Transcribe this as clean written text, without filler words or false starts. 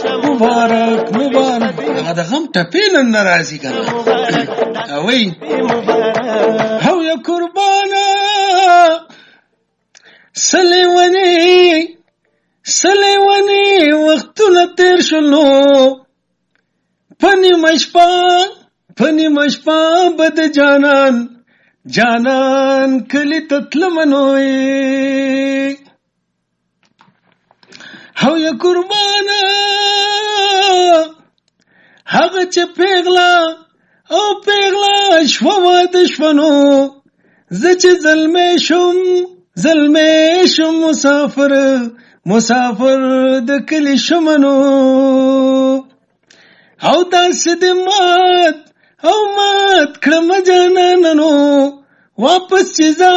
مبارک مبارک هغه د غم ټپې نن ناراضي کنه اوی هو یا قربانا سلیونی وختونه تیر شلو پنی مشپا بد جانان کلی تتلمنوی هو یا قربانا هغه چې پیغلا شوا د شونو زه چې زلمې شم مسافر د کلی شمنو او داسې د مات کړم جانانو واپس چې